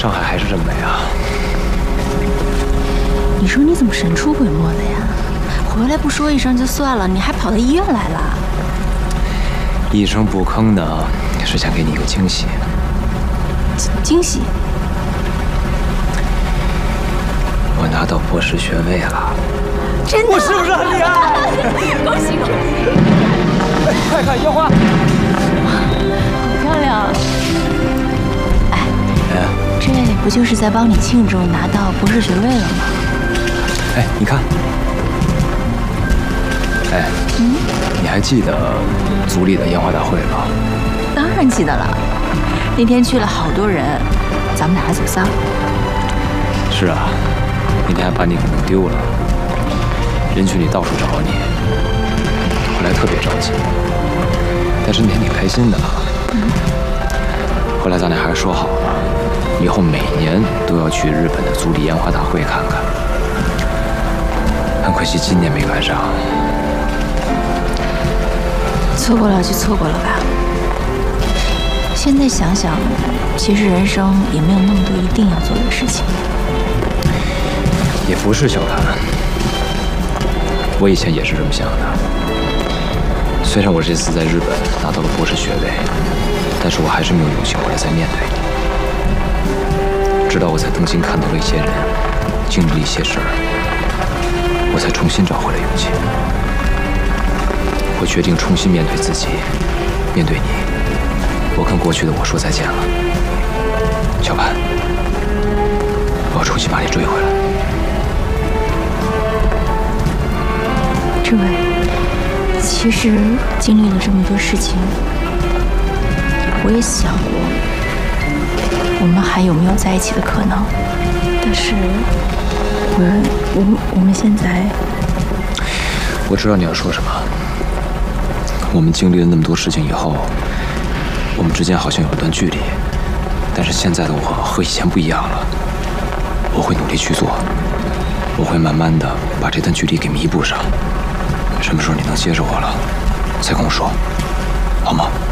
上海还是这么美啊！ 你说你怎么神出鬼没的呀？回来不说一声就算了，你还跑到医院来了？ 一声不吭呢，是想给你一个惊喜。 惊喜？ 我拿到博士学位了。 真的？ 我是不是很厉害？ 恭喜恭喜！ 快看烟花！ 好漂亮！哎，这不就是在帮你庆祝拿到博士学位了吗？ 哎，你看。哎，你还记得组里的烟花大会吗？ 当然记得了，那天去了好多人，咱们俩还走散了。 是啊，那天还把你给弄丢了，人群里到处找你，后来特别着急，但是那天挺开心的。后来咱俩还是说好了，以后每年都要去日本的组里烟花大会看看。很可惜今年没赶上。 错过了就错过了吧。现在想想，其实人生也没有那么多一定要做的事情。 也不是小谭，我以前也是这么想的。虽然我这次在日本拿到了博士学位，但是我还是没有勇气回来再面对你。直到我在东京看到了一些人，经历了一些事儿，我才重新找回了勇气。我决定重新面对自己，面对你。我跟过去的我说再见了，小潘，我要重新把你追回来。 志伟，其实经历了这么多事情，我也想过，我们还有没有在一起的可能？但是，我们现在， 我知道你要说什么。我们经历了那么多事情以后，我们之间好像有了段距离，但是现在的我和以前不一样了。我会努力去做，我会慢慢的把这段距离给弥补上。什么时候你能接受我了，再跟我说，好吗？